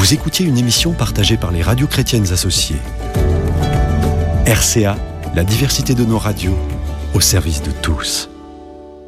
Vous écoutiez une émission partagée par les radios chrétiennes associées. RCA, la diversité de nos radios, au service de tous.